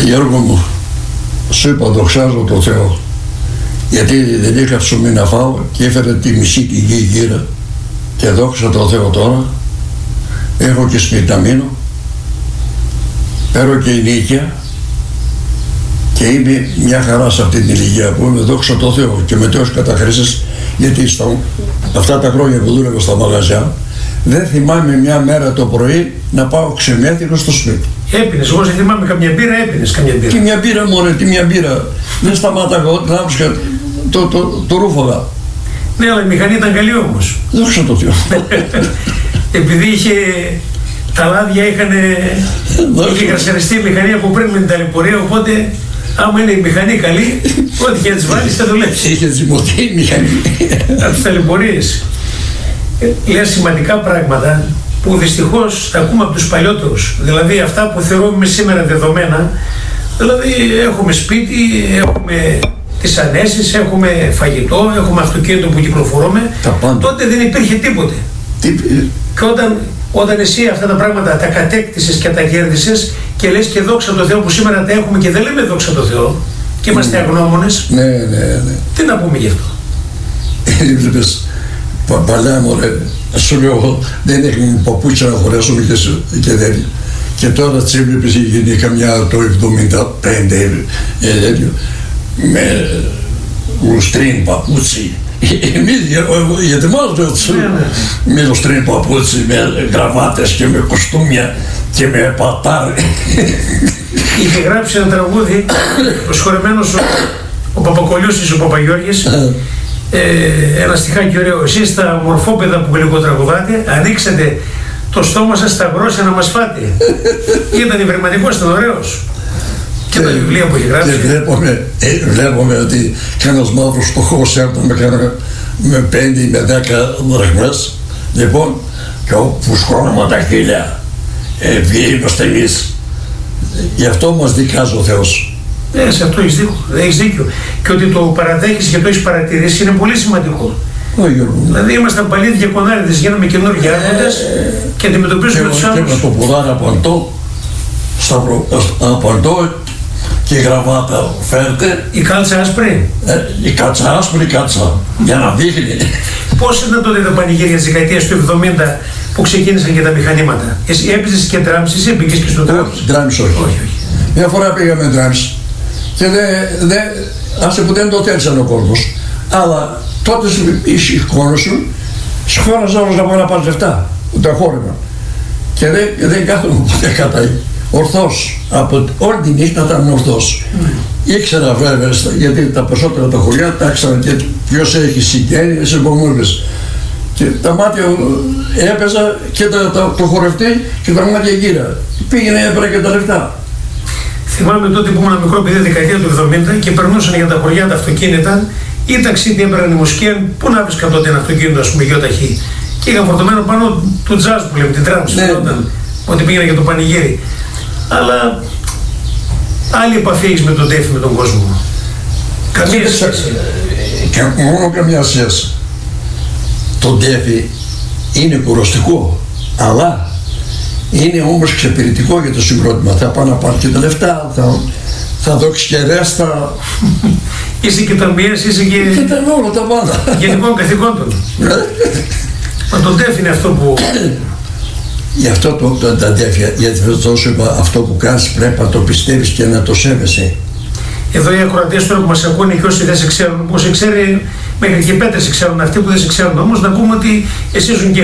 Γιώργο μου, σου είπα δοξάζω το Θεό, γιατί δεν είχα ψωμί να φάω και έφερε τη μισή τη γη γύρα και δόξα τω Θεώ τώρα έχω και σπίτι να μείνω, παίρνω και ηλίκια και είμαι μια χαρά σε αυτή την ηλικία που είμαι, δόξα τω Θεώ, και με τόσες καταχρήσεις, γιατί αυτά τα χρόνια που δούλευα στα μαγαζιά δεν θυμάμαι μια μέρα το πρωί να πάω ξεμέθυνο στο σπίτι. Έπινες, εγώ σε θυμάμαι καμιά μπύρα, έπινες καμιά μπύρα. Τι μια μπύρα μωρέ, τι μια μπύρα. Δεν σταμάταγα, ό,τι θα έβρισκα το ρούφαγα. Ναι, αλλά η μηχανή ήταν καλή όμως. Δόξα τω Θεώ. Επειδή είχε τα λάδια, είχε γρασαριστεί η μηχανή από πριν με την ταλαιπωρία, οπότε άμα είναι η μηχανή καλή, ό,τι και να τις βάλεις θα δουλέψει. Είχε ζυμωθεί η μηχανή. Από τις ταλαιπωρίες. Λέει σημαντικά πράγματα που δυστυχώς τα ακούμε από τους παλιότερους. Δηλαδή αυτά που θεωρούμε σήμερα δεδομένα, δηλαδή έχουμε σπίτι, έχουμε τις ανέσεις, έχουμε φαγητό, έχουμε αυτοκίνητο που κυκλοφορούμε. Τότε δεν υπήρχε τίποτε. Και όταν εσύ αυτά τα πράγματα τα κατέκτησες και τα κέρδισες και λες και δόξα τω Θεώ που σήμερα τα έχουμε και δεν λέμε δόξα τω Θεώ και είμαστε αγνώμονες. Ναι. Τι να πούμε γι' αυτό. Βλέπεις, παλιά μωρέ, σου λέω δεν έχουμε παπούτσια να χωρέσουμε και δεν. Και τώρα τις έβλεπες γίνει καμιά το 75 με λουστρίν παπούτσι. Εμείς γιατί μας το έτσι, με λουστρίν παπούτσι, με γραβάτες και με κοστούμια και με πατάρι. Είχε γράψει ένα τραγούδι, ο σχολεμένος ο Παπακολιούσης, ο Παπαγιώργης, ένα στιχάκι ωραίο. Εσείς τα μορφόπαιδα που γλυκοτραγουδάτε, ανοίξατε το στόμα σας στα γρόσια να μας φάτε. Ήταν υβρηματικός, ήταν ωραίος. Και τα βιβλία που έχει γράψει. Και βλέπουμε ότι κανένας μαύρος φτωχός έρχεται με 5 ή με 10 δραχμές. Λοιπόν, και όπου σκόναμε τα χείλια, είμαστε εμείς. Γι' αυτό μας δικάζει ο Θεός. Σε αυτό έχεις δίκιο. Και ότι το παραδέχεις και το έχεις παρατηρήσει είναι πολύ σημαντικό. Δηλαδή ήμασταν παλιοί διακονάριδες, γίναμε καινούργιοι άρχοντες και αντιμετωπίζουμε τους άλλους. Και με το πουδάρι απαντώ και η γραβάτα φέρτε. Η κάλτσα άσπρη. Η κάλτσα άσπρη, κάλτσα, για να δείχνει. Πώς ήταν τότε τα πανηγύρια της δεκαετίας του 70 που ξεκίνησαν και τα μηχανήματα? Εσύ έπαιζες και τράμψεις ή πήγες και στο τράμψ? Τράμψ όχι. Μια φορά πήγαμε τράμψ και άσε που δεν το θέλησαν ο κόσμος. Αλλά τότε σηκώνωσουν, σηκώνωσαν όλους να πάνε να πάρουν λεφτά, τα χόρευαν. Και δεν κάθομαι ποτέ κατά ορθός, από όλη τη νύχτα ήταν ορθός. Ήξερα βέβαια, γιατί τα περισσότερα τα χωριά τα ήξερα και ποιος έχει συγγένειες, εμπομούλες. Και τα μάτια έπαιζα και το χορευτή και τα μάτια γύρα. Πήγαινε, έπαιρνε και τα λεφτά. Θυμάμαι τότε που ήμουν μικρό παιδί, δεκαετία του 70 και περνούσαν για τα χωριά τα αυτοκίνητα ή ταξίδι έπαιρναν η μουσική. Πού να βρίσκα τότε ένα αυτοκίνητο, ας πούμε, γιοταχή. Και είχαν φορτωμένο πάνω του τζάζ που λέμε, την τράμψη. Ότι πήγαινα για το πανηγύρι. Αλλά άλλη επαφή έχεις με τον τέφι, με τον κόσμο. Καμία σχέση. Και μόνο καμία σχέση. Το τέφι είναι κουραστικό, αλλά είναι όμως εξυπηρετικό για το συγκρότημα. Θα πάει να πάρει και τα λεφτά, θα δώσει και ρέστα. Είσαι και ταμιές, είσαι και... Και όλα τα πάντα. Γενικών καθηκόντων. Μα το τέφι είναι αυτό που... Γι' αυτό τα τέφια, γιατί θα σου είπα, αυτό που κάνεις πρέπει να το πιστεύεις και να το σέβεσαι. Εδώ οι ακροατές τώρα που μας ακούνε και όσοι δεν σε ξέρουν, που σε ξέρει μέχρι και Πέτρες σε ξέρουν, αυτοί που δεν σε ξέρουν όμως, να πούμε ότι εσύ ήσουν και